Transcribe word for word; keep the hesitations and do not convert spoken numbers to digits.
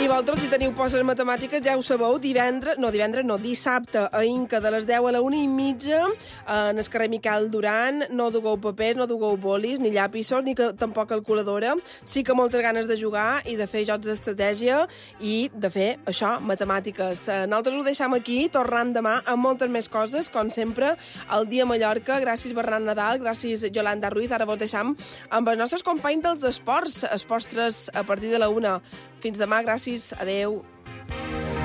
I vosaltres, si teniu por a les matemàtiques, ja ho sabeu, divendres, no, divendres no, dissabte, a Inca, de les deu a la una i mitja, en el carrer Miquel Duran, no dugueu papers, no dugueu bolis, ni llapisos, ni que, tampoc calculadora. Sí que moltes ganes de jugar i de fer jocs d'estratègia i de fer, això, matemàtiques. Nosaltres ho deixam aquí, tornant demà amb moltes més coses, com sempre, el dia a Mallorca. Gràcies, Bernat Nadal, gràcies, Yolanda Ruiz. Ara vos deixam amb els nostres companys dels esports, Esports tres a partir de la una. Fins demà, gràcies, adeu.